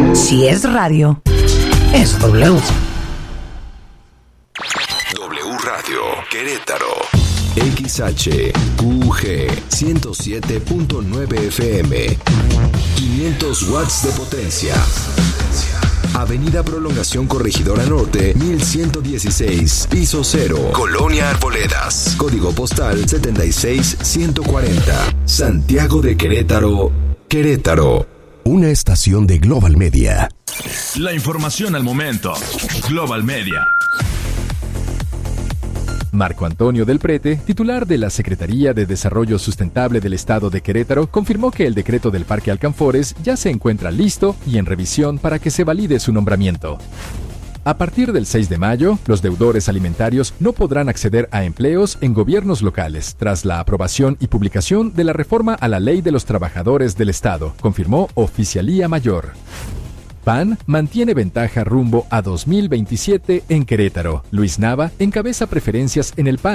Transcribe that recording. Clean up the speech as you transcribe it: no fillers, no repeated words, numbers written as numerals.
Si es radio, es W. W Radio Querétaro. XHQG 107.9 FM. 500 watts de potencia. Avenida Prolongación Corregidora Norte, 1116, piso 0, Colonia Arboledas. Código postal 76140. Santiago de Querétaro, Querétaro. Una estación de Global Media. La información al momento. Global Media. Marco Antonio del Prete, titular de la Secretaría de Desarrollo Sustentable del Estado de Querétaro, confirmó que el decreto del Parque Alcanfores ya se encuentra listo y en revisión para que se valide su nombramiento. A partir del 6 de mayo, los deudores alimentarios no podrán acceder a empleos en gobiernos locales, tras la aprobación y publicación de la reforma a la Ley de los Trabajadores del Estado, confirmó Oficialía Mayor. PAN mantiene ventaja rumbo a 2027 en Querétaro. Luis Nava encabeza preferencias en el PAN.